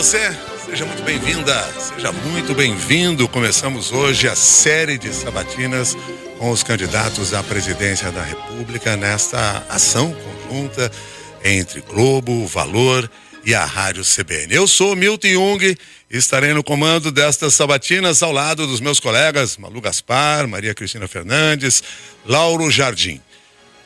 você, seja muito bem-vinda, seja muito bem-vindo. Começamos hoje a série de sabatinas com os candidatos à presidência da República nesta ação conjunta entre Globo, Valor e a Rádio CBN. Eu sou Milton Jung e estarei no comando destas sabatinas ao lado dos meus colegas Malu Gaspar, Maria Cristina Fernandes, Lauro Jardim.